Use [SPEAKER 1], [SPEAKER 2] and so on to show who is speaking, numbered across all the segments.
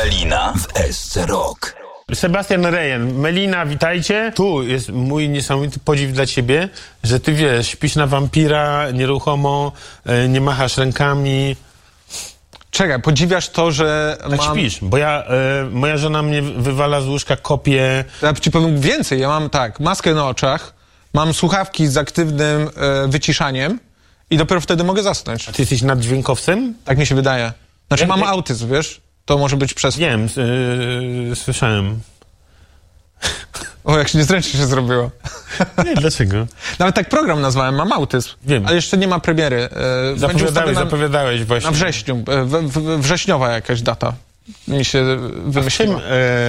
[SPEAKER 1] Melina w SC Rock.
[SPEAKER 2] Sebastian Rejen, Melina, witajcie. Tu jest mój niesamowity podziw dla ciebie, że ty wiesz, śpisz na wampira, nieruchomo, nie machasz rękami.
[SPEAKER 3] Czekaj, podziwiasz to, że
[SPEAKER 2] Tak śpisz, bo moja żona mnie wywala z łóżka kopię.
[SPEAKER 3] Ja ci powiem więcej, ja mam tak, maskę na oczach, mam słuchawki z aktywnym wyciszaniem i dopiero wtedy mogę zasnąć.
[SPEAKER 2] A ty jesteś naddźwiękowcem?
[SPEAKER 3] Tak mi się wydaje. Znaczy mam autyzm, wiesz? To może być przez...
[SPEAKER 2] Wiem, słyszałem.
[SPEAKER 3] O, jak się niezręcznie się zrobiło.
[SPEAKER 2] Nie, dlaczego?
[SPEAKER 3] Nawet tak program nazwałem, mam autyzm.
[SPEAKER 2] Wiem.
[SPEAKER 3] Ale jeszcze nie ma premiery.
[SPEAKER 2] Zapowiadałeś właśnie.
[SPEAKER 3] Na wrześniu. Wrześniowa jakaś data mi się wymyśliła.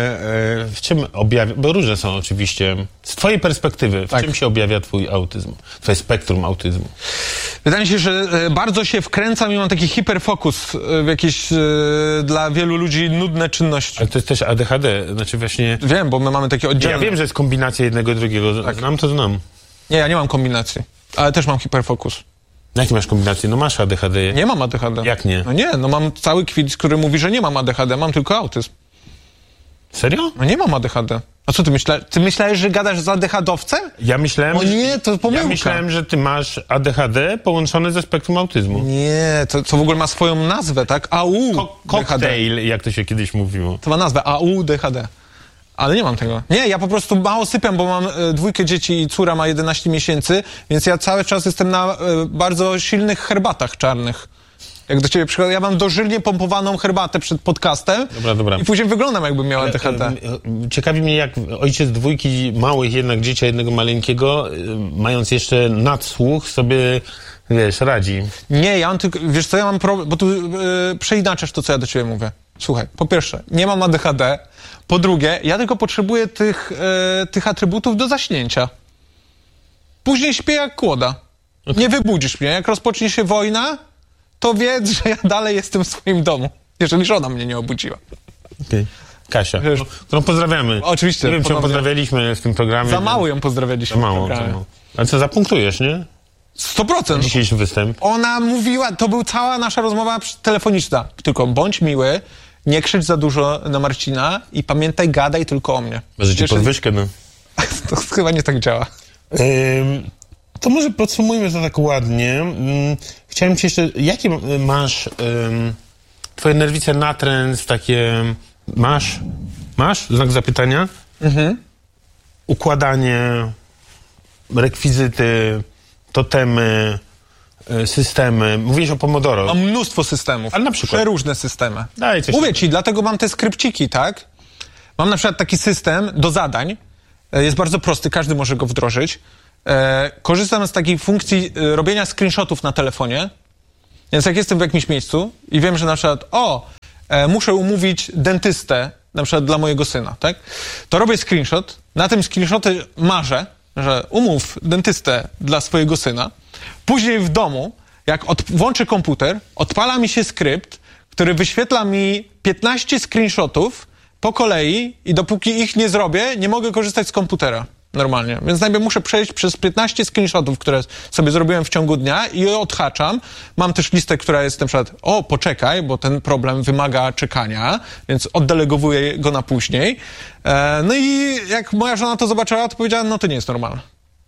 [SPEAKER 2] W czym objawia, bo różne są oczywiście, z twojej perspektywy, w
[SPEAKER 3] Tak.
[SPEAKER 2] czym się objawia twój autyzm, twoje spektrum autyzmu?
[SPEAKER 3] Wydaje mi się, że bardzo się wkręcam i mam taki hiperfokus w jakieś dla wielu ludzi nudne czynności.
[SPEAKER 2] Ale to jest też ADHD, znaczy właśnie...
[SPEAKER 3] Wiem, bo my mamy takie oddzielne...
[SPEAKER 2] Ja wiem, że jest kombinacja jednego i drugiego,
[SPEAKER 3] Tak.
[SPEAKER 2] znam to znam.
[SPEAKER 3] Nie, ja nie mam kombinacji, ale też mam hiperfokus.
[SPEAKER 2] Jakie masz kombinacje? No masz ADHD.
[SPEAKER 3] Nie mam ADHD.
[SPEAKER 2] Jak nie?
[SPEAKER 3] No nie, no mam cały kwit, który mówi, że nie mam ADHD, mam tylko autyzm.
[SPEAKER 2] Serio?
[SPEAKER 3] No nie mam ADHD. A co ty myślałeś? Ty myślałeś, że gadasz z ADHD-owcem?
[SPEAKER 2] Ja myślałem...
[SPEAKER 3] O nie, to pomyłka.
[SPEAKER 2] Ja myślałem, że ty masz ADHD połączone ze spektrum autyzmu.
[SPEAKER 3] Nie, to w ogóle ma swoją nazwę, tak? AU
[SPEAKER 2] Cocktail, jak to się kiedyś mówiło.
[SPEAKER 3] To ma nazwę AU-DHD. Ale nie mam tego. Nie, ja po prostu mało sypiam, bo mam dwójkę dzieci i córa ma 11 miesięcy, więc ja cały czas jestem na bardzo silnych herbatach czarnych. Jak do ciebie przychodzę, ja mam dożylnie pompowaną herbatę przed podcastem.
[SPEAKER 2] Dobra.
[SPEAKER 3] I później wyglądam, jakbym miał ADHD.
[SPEAKER 2] Ciekawi mnie, jak ojciec dwójki małych jednak dzieci, a jednego maleńkiego, mając jeszcze nadsłuch, sobie, wiesz, radzi.
[SPEAKER 3] Nie, ja mam tylko, wiesz co, ja mam problem, bo tu przeinaczasz to, co ja do ciebie mówię. Słuchaj, po pierwsze, nie mam ADHD. Po drugie, ja tylko potrzebuję tych atrybutów do zaśnięcia. Później śpię jak kłoda. Okay. Nie wybudzisz mnie. Jak rozpocznie się wojna, to wiedz, że ja dalej jestem w swoim domu. Jeżeli żona mnie nie obudziła.
[SPEAKER 2] Okay. Kasia, którą pozdrawiamy.
[SPEAKER 3] Oczywiście.
[SPEAKER 2] Nie wiem, czy ją pozdrawialiśmy w tym programie.
[SPEAKER 3] Za mało ją pozdrawialiśmy.
[SPEAKER 2] Za mało. Ale co, zapunktujesz, nie?
[SPEAKER 3] 100%.
[SPEAKER 2] Dzisiejszy występ.
[SPEAKER 3] Ona mówiła, to była cała nasza rozmowa telefoniczna. Tylko bądź miły, nie krzycz za dużo na Marcina i pamiętaj, gadaj tylko o mnie.
[SPEAKER 2] Może ci podwyżkę, no.
[SPEAKER 3] To chyba nie tak działa.
[SPEAKER 2] To może podsumujmy to tak ładnie. Chciałem ci jeszcze, jakie masz twoje nerwice natręt, takie masz znak zapytania? Układanie, rekwizyty, totemy, systemy. Mówiłeś o Pomodoro.
[SPEAKER 3] Mam mnóstwo systemów.
[SPEAKER 2] Ale na przykład?
[SPEAKER 3] Przeróżne systemy.
[SPEAKER 2] Daj coś.
[SPEAKER 3] Mówię ci, dlatego mam te skrypciki, tak? Mam na przykład taki system do zadań. Jest bardzo prosty, każdy może go wdrożyć. Korzystam z takiej funkcji robienia screenshotów na telefonie. Więc jak jestem w jakimś miejscu i wiem, że na przykład muszę umówić dentystę, na przykład dla mojego syna, tak? To robię screenshot. Na tym screenshocie marzę, że umów dentystę dla swojego syna. Później w domu, jak włączę komputer, odpala mi się skrypt, który wyświetla mi 15 screenshotów po kolei i dopóki ich nie zrobię, nie mogę korzystać z komputera normalnie. Więc najpierw muszę przejść przez 15 screenshotów, które sobie zrobiłem w ciągu dnia i je odhaczam. Mam też listę, która jest na przykład, poczekaj, bo ten problem wymaga czekania, więc oddelegowuję go na później. No i jak moja żona to zobaczyła, to powiedziała, no to nie jest normalne.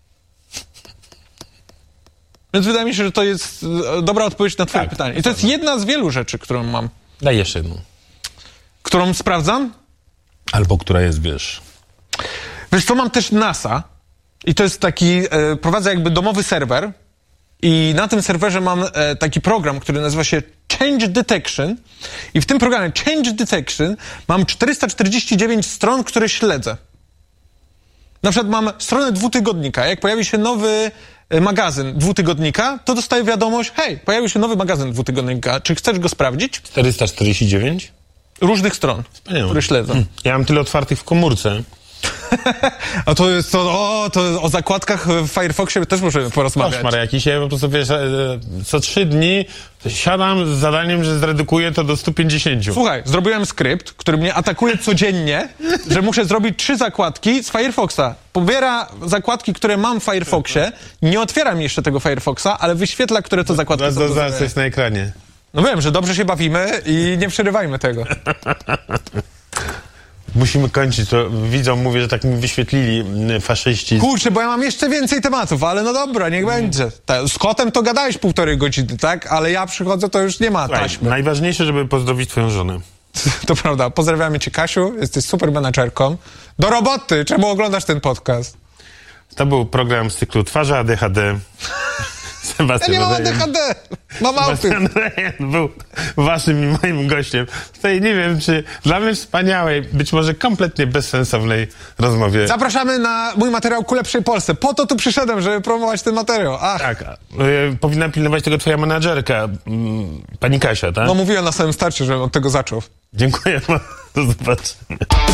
[SPEAKER 3] Więc wydaje mi się, że to jest dobra odpowiedź na twoje pytanie. I to jest jedna z wielu rzeczy, którą mam.
[SPEAKER 2] Daj jeszcze jedną.
[SPEAKER 3] Którą sprawdzam?
[SPEAKER 2] Albo która jest, wiesz...
[SPEAKER 3] Wiesz co, mam też NASA i to jest taki, prowadzę jakby domowy serwer i na tym serwerze mam taki program, który nazywa się Change Detection i w tym programie Change Detection mam 449 stron, które śledzę. Na przykład mam stronę dwutygodnika. Jak pojawi się nowy magazyn dwutygodnika, to dostaję wiadomość, hej, pojawił się nowy magazyn dwutygodnika, czy chcesz go sprawdzić?
[SPEAKER 2] 449?
[SPEAKER 3] Różnych stron, które śledzę.
[SPEAKER 2] Ja mam tyle otwartych w komórce.
[SPEAKER 3] A to jest to o zakładkach w Firefoxie też możemy porozmawiać.
[SPEAKER 2] Koszmar jakiś, ja po prostu wiesz, co 3 dni siadam z zadaniem, że zredukuję to do 150.
[SPEAKER 3] Słuchaj, zrobiłem skrypt, który mnie atakuje codziennie, że muszę zrobić 3 zakładki z Firefoxa. Pobiera zakładki, które mam w Firefoxie, nie otwieram jeszcze tego Firefoxa, ale wyświetla, które to zakładki są.
[SPEAKER 2] Zaraz jest na ekranie.
[SPEAKER 3] No wiem, że dobrze się bawimy i nie przerywajmy tego.
[SPEAKER 2] Musimy kończyć, to widzom mówię, że tak mi wyświetlili faszyści.
[SPEAKER 3] Kurczę, bo ja mam jeszcze więcej tematów, ale no dobra, niech będzie. Z kotem to gadałeś 1,5 godziny, tak? Ale ja przychodzę, to już nie ma taśmy.
[SPEAKER 2] Najważniejsze, żeby pozdrowić twoją żonę.
[SPEAKER 3] To prawda. Pozdrawiamy cię, Kasiu. Jesteś super menadżerką. Do roboty! Czemu oglądasz ten podcast?
[SPEAKER 2] To był program z cyklu Twarze ADHD.
[SPEAKER 3] Ja nie mam ADHD! Mam autyzm.
[SPEAKER 2] Rejen był waszym i moim gościem. Tutaj nie wiem, czy dla mnie wspaniałej, być może kompletnie bezsensownej rozmowie.
[SPEAKER 3] Zapraszamy na mój materiał Ku lepszej Polsce. Po to tu przyszedłem, żeby promować ten materiał.
[SPEAKER 2] Tak. Powinna pilnować tego twoja menadżerka, pani Kasia, tak?
[SPEAKER 3] No mówiłem na samym starcie, żebym od tego zaczął.
[SPEAKER 2] Dziękuję. Do zobaczenia.